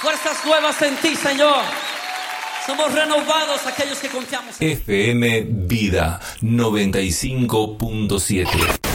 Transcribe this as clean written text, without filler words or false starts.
Fuerzas nuevas en ti, Señor. Somos renovados aquellos que confiamos en ti. FM Vida 95.7.